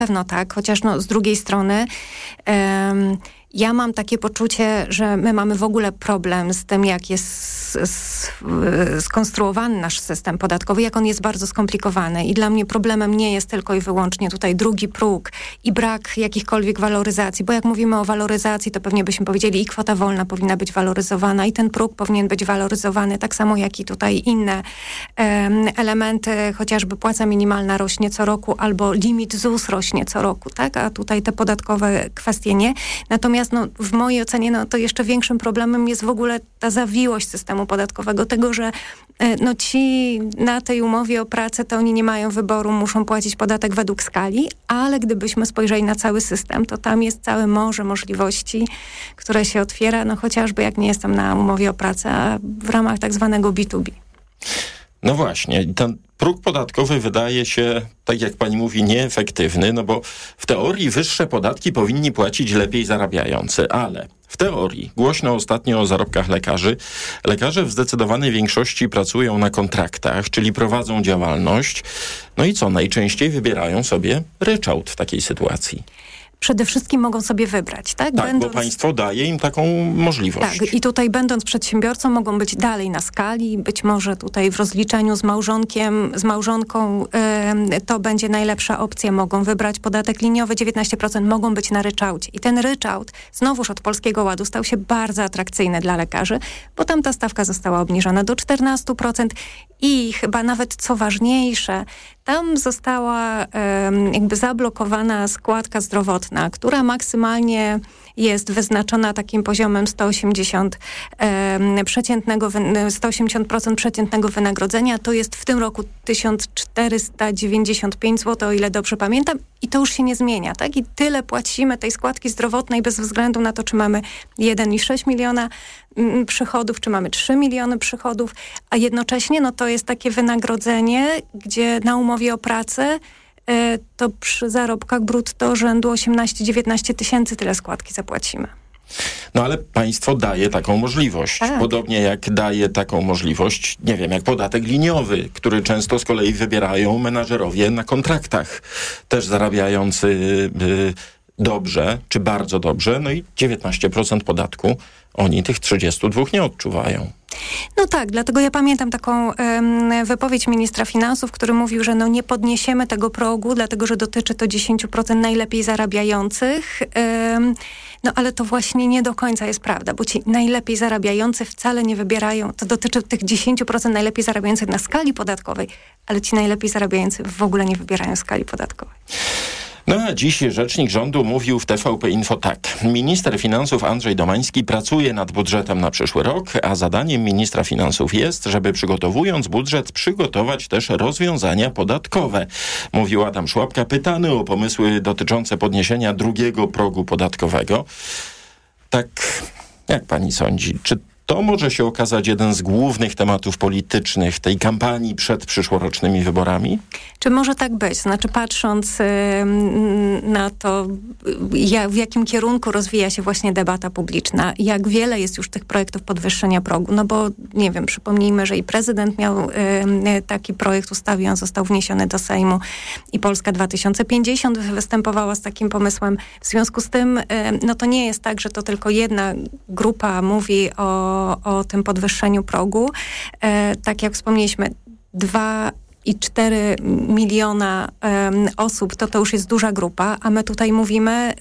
pewno tak, chociaż z drugiej strony ja mam takie poczucie, że my mamy w ogóle problem z tym, jak jest skonstruowany nasz system podatkowy, jak on jest bardzo skomplikowany. I dla mnie problemem nie jest tylko i wyłącznie tutaj drugi próg i brak jakichkolwiek waloryzacji, bo jak mówimy o waloryzacji, to pewnie byśmy powiedzieli i kwota wolna powinna być waloryzowana i ten próg powinien być waloryzowany, tak samo jak i tutaj inne elementy, chociażby płaca minimalna rośnie co roku albo limit ZUS rośnie co roku, tak? A tutaj te podatkowe kwestie nie. Natomiast w mojej ocenie to jeszcze większym problemem jest w ogóle ta zawiłość systemu podatkowego, tego, że ci na tej umowie o pracę to oni nie mają wyboru, muszą płacić podatek według skali, ale gdybyśmy spojrzeli na cały system, to tam jest całe morze możliwości, które się otwiera, chociażby jak nie jestem na umowie o pracę, a w ramach tak zwanego B2B. No właśnie, ten próg podatkowy wydaje się, tak jak pani mówi, nieefektywny, bo w teorii wyższe podatki powinni płacić lepiej zarabiający, ale w teorii, głośno ostatnio o zarobkach lekarzy, lekarze w zdecydowanej większości pracują na kontraktach, czyli prowadzą działalność, i co, najczęściej wybierają sobie ryczałt w takiej sytuacji. Przede wszystkim mogą sobie wybrać, tak? Tak, bo państwo daje im taką możliwość. Tak, i tutaj będąc przedsiębiorcą mogą być dalej na skali, być może tutaj w rozliczeniu z małżonką to będzie najlepsza opcja, mogą wybrać podatek liniowy 19%, mogą być na ryczałcie. I ten ryczałt znowuż od Polskiego Ładu stał się bardzo atrakcyjny dla lekarzy, bo tam ta stawka została obniżona do 14% i chyba nawet co ważniejsze, tam została zablokowana składka zdrowotna, która maksymalnie jest wyznaczona takim poziomem 180% przeciętnego wynagrodzenia. To jest w tym roku 1495 zł, o ile dobrze pamiętam. I to już się nie zmienia, tak? I tyle płacimy tej składki zdrowotnej bez względu na to, czy mamy 1,6 miliona przychodów, czy mamy 3 miliony przychodów, a jednocześnie to jest takie wynagrodzenie, gdzie na umowie o pracę to przy zarobkach brutto rzędu 18-19 tysięcy tyle składki zapłacimy. Ale państwo daje taką możliwość. Tak. Podobnie jak daje taką możliwość, nie wiem, jak podatek liniowy, który często z kolei wybierają menadżerowie na kontraktach, też zarabiający dobrze, czy bardzo dobrze, i 19% podatku oni tych 32 nie odczuwają. Tak, dlatego ja pamiętam taką wypowiedź ministra finansów, który mówił, że nie podniesiemy tego progu, dlatego że dotyczy to 10% najlepiej zarabiających. Ale to właśnie nie do końca jest prawda, bo ci najlepiej zarabiający wcale nie wybierają, to dotyczy tych 10% najlepiej zarabiających na skali podatkowej, ale ci najlepiej zarabiający w ogóle nie wybierają skali podatkowej. A dziś rzecznik rządu mówił w TVP Info tak. Minister finansów Andrzej Domański pracuje nad budżetem na przyszły rok, a zadaniem ministra finansów jest, żeby przygotowując budżet, przygotować też rozwiązania podatkowe. Mówił Adam Szłapka, pytany o pomysły dotyczące podniesienia drugiego progu podatkowego. Tak, jak pani sądzi, czy to może się okazać jeden z głównych tematów politycznych tej kampanii przed przyszłorocznymi wyborami? Czy może tak być? Znaczy patrząc na to, w jakim kierunku rozwija się właśnie debata publiczna, jak wiele jest już tych projektów podwyższenia progu, bo nie wiem, przypomnijmy, że i prezydent miał taki projekt ustawy, on został wniesiony do Sejmu i Polska 2050 występowała z takim pomysłem. W związku z tym, to nie jest tak, że to tylko jedna grupa mówi o tym podwyższeniu progu. Tak jak wspomnieliśmy, 2,4 miliona osób, to już jest duża grupa, a my tutaj mówimy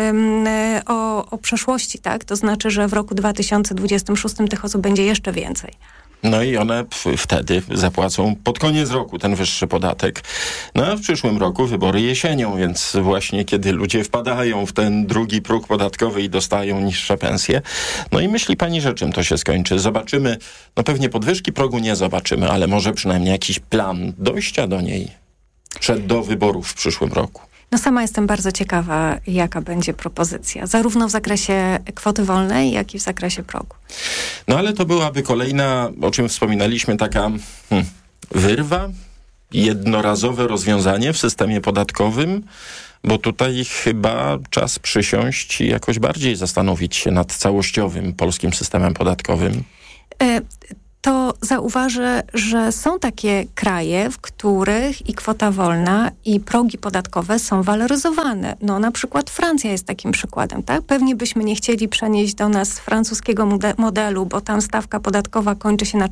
o przeszłości, tak? To znaczy, że w roku 2026 tych osób będzie jeszcze więcej. I one wtedy zapłacą pod koniec roku ten wyższy podatek. A w przyszłym roku wybory jesienią, więc właśnie kiedy ludzie wpadają w ten drugi próg podatkowy i dostają niższe pensje. I myśli pani, że czym to się skończy? Zobaczymy, pewnie podwyżki progu nie zobaczymy, ale może przynajmniej jakiś plan dojścia do niej do wyborów w przyszłym roku. Sama jestem bardzo ciekawa, jaka będzie propozycja, zarówno w zakresie kwoty wolnej, jak i w zakresie progu. Ale to byłaby kolejna, o czym wspominaliśmy, taka wyrwa, jednorazowe rozwiązanie w systemie podatkowym, bo tutaj chyba czas przysiąść i jakoś bardziej zastanowić się nad całościowym polskim systemem podatkowym. to zauważę, że są takie kraje, w których i kwota wolna, i progi podatkowe są waloryzowane. No na przykład Francja jest takim przykładem, tak? Pewnie byśmy nie chcieli przenieść do nas francuskiego modelu, bo tam stawka podatkowa kończy się na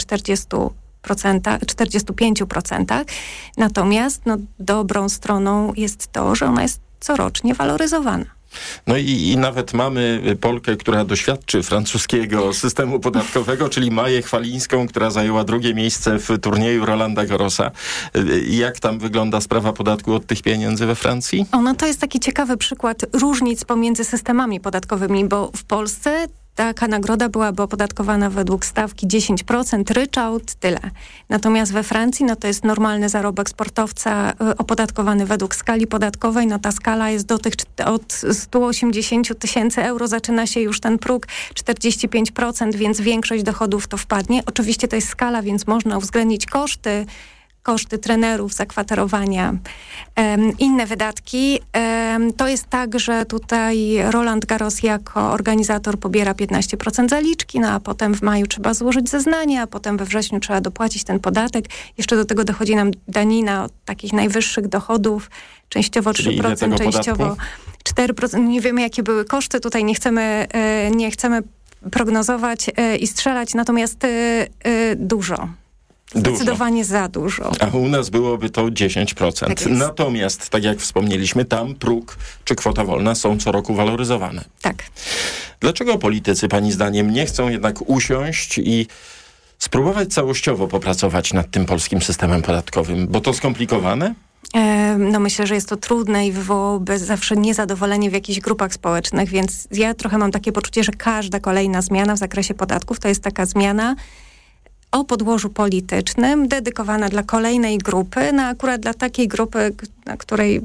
45%. Natomiast dobrą stroną jest to, że ona jest corocznie waloryzowana. No i nawet mamy Polkę, która doświadczy francuskiego systemu podatkowego, czyli Maję Chwalińską, która zajęła drugie miejsce w turnieju Rolanda Garrosa. Jak tam wygląda sprawa podatku od tych pieniędzy we Francji? To jest taki ciekawy przykład różnic pomiędzy systemami podatkowymi, bo w Polsce taka nagroda byłaby opodatkowana według stawki 10%, ryczałt, tyle. Natomiast we Francji, to jest normalny zarobek sportowca opodatkowany według skali podatkowej. Ta skala jest od 180 000 euro zaczyna się już ten próg 45%, więc większość dochodów to wpadnie. Oczywiście to jest skala, więc można uwzględnić koszty trenerów, zakwaterowania, inne wydatki. To jest tak, że tutaj Roland Garros jako organizator pobiera 15% zaliczki, a potem w maju trzeba złożyć zeznanie, a potem we wrześniu trzeba dopłacić ten podatek. Jeszcze do tego dochodzi nam danina od takich najwyższych dochodów, częściowo 3%, częściowo 4%. Nie wiemy, jakie były koszty. Tutaj nie chcemy prognozować i strzelać, natomiast dużo. Zdecydowanie za dużo. A u nas byłoby to 10%. Tak Natomiast, tak jak wspomnieliśmy, tam próg czy kwota wolna są co roku waloryzowane. Tak. Dlaczego politycy, pani zdaniem, nie chcą jednak usiąść i spróbować całościowo popracować nad tym polskim systemem podatkowym? Bo to skomplikowane? Myślę, że jest to trudne i wywołałoby zawsze niezadowolenie w jakichś grupach społecznych, więc ja trochę mam takie poczucie, że każda kolejna zmiana w zakresie podatków to jest taka zmiana o podłożu politycznym, dedykowana dla kolejnej grupy, akurat dla takiej grupy, na której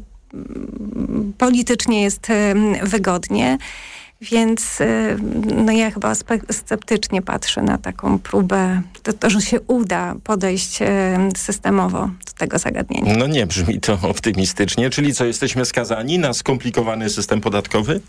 politycznie jest wygodnie. Więc ja chyba sceptycznie patrzę na taką próbę, to, że się uda podejść systemowo do tego zagadnienia. Nie brzmi to optymistycznie. Czyli co, jesteśmy skazani na skomplikowany system podatkowy?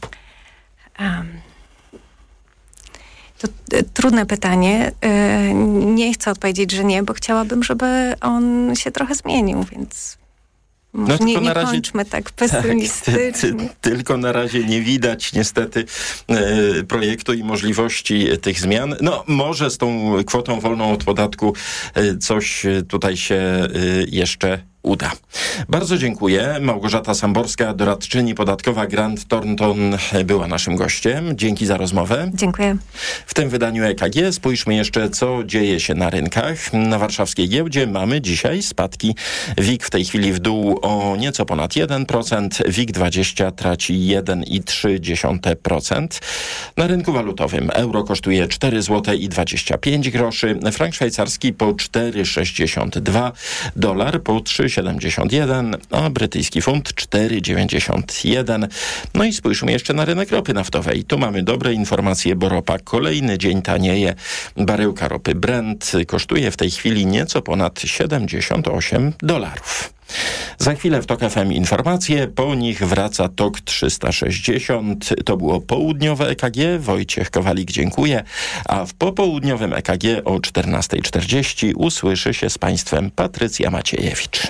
To trudne pytanie. Nie chcę odpowiedzieć, że nie, bo chciałabym, żeby on się trochę zmienił, więc może nie kończmy tak pesymistycznie. Tylko na razie nie widać niestety projektu i możliwości tych zmian. Może z tą kwotą wolną od podatku coś tutaj się jeszcze uda. Bardzo dziękuję. Małgorzata Samborska, doradczyni podatkowa Grant Thornton, była naszym gościem. Dzięki za rozmowę. Dziękuję. W tym wydaniu EKG spójrzmy jeszcze, co dzieje się na rynkach. Na warszawskiej giełdzie mamy dzisiaj spadki. WIG w tej chwili w dół o nieco ponad 1%. WIG20 traci 1,3%. Na rynku walutowym euro kosztuje 4,25 zł, frank szwajcarski po 4,62, dolar po 3,71, a brytyjski funt 4,91. I spójrzmy jeszcze na rynek ropy naftowej. Tu mamy dobre informacje, bo ropa kolejny dzień tanieje. Baryłka ropy Brent kosztuje w tej chwili nieco ponad $78. Za chwilę w TOK FM informacje, po nich wraca TOK 360. To było południowe EKG. Wojciech Kowalik, dziękuję. A w popołudniowym EKG o 14:40 usłyszy się z Państwem Patrycja Maciejewicz.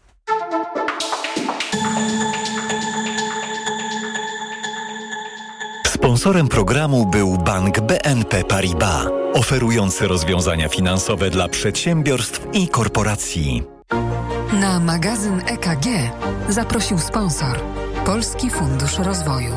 Sponsorem programu był Bank BNP Paribas, oferujący rozwiązania finansowe dla przedsiębiorstw i korporacji. Na magazyn EKG zaprosił sponsor Polski Fundusz Rozwoju.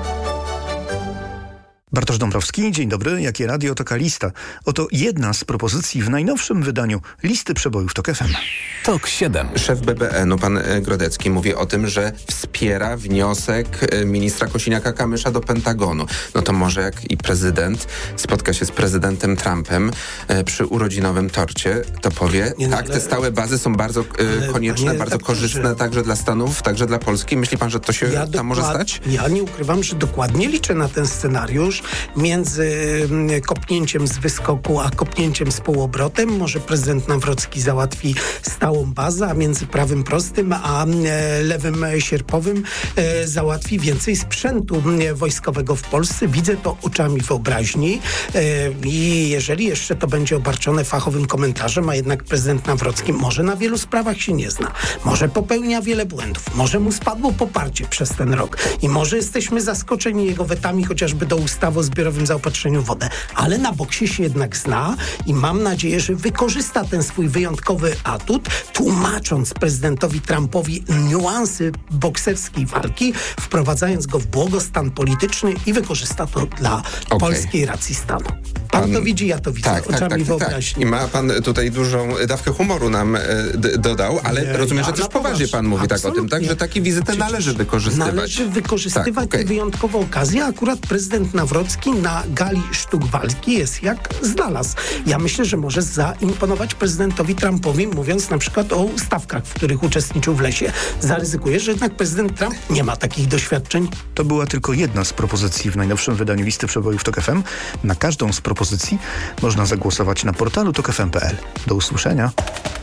Bartosz Dąbrowski, dzień dobry. Jakie radio, TOK Lista. Oto jedna z propozycji w najnowszym wydaniu listy przebojów TOK FM. TOK 7. Szef BBN-u, pan Grodecki, mówi o tym, że wspiera wniosek ministra Kosiniaka-Kamysza do Pentagonu. To może jak i prezydent spotka się z prezydentem Trumpem przy urodzinowym torcie, to powie, te stałe bazy są bardzo konieczne, bardzo korzystne także dla Stanów, także dla Polski. Myśli pan, że to się tam może stać? Ja nie ukrywam, że dokładnie liczę na ten scenariusz wiesz, między kopnięciem z wyskoku a kopnięciem z półobrotem. Może prezydent Nawrocki załatwi stałą bazę, a między prawym prostym a lewym sierpowym załatwi więcej sprzętu wojskowego w Polsce. Widzę to oczami wyobraźni i jeżeli jeszcze to będzie obarczone fachowym komentarzem, a jednak prezydent Nawrocki może na wielu sprawach się nie zna, może popełnia wiele błędów, może mu spadło poparcie przez ten rok i może jesteśmy zaskoczeni jego wetami chociażby do ustawy o zbiorowym zaopatrzeniu w wodę, ale na boksie się jednak zna i mam nadzieję, że wykorzysta ten swój wyjątkowy atut, tłumacząc prezydentowi Trumpowi niuansy bokserskiej walki, wprowadzając go w błogostan polityczny i wykorzysta to dla polskiej racji stanu. Pan to widzi, ja to widzę oczami wyobraźni. I ma pan tutaj dużą dawkę humoru nam dodał, ale rozumiem, że też poważnie pan mówi tak o tym, tak? Że takie wizyty należy wykorzystywać. Należy wykorzystywać wyjątkową okazję. Akurat prezydent Nawrocki na gali sztuk walki jest jak znalazł. Ja myślę, że może zaimponować prezydentowi Trumpowi, mówiąc na przykład o ustawkach, w których uczestniczył w lesie. Zaryzykuje, że jednak prezydent Trump nie ma takich doświadczeń. To była tylko jedna z propozycji w najnowszym wydaniu listy przebojów TOK FM. Na każdą z propozycji można zagłosować na portalu tokfm.pl. Do usłyszenia.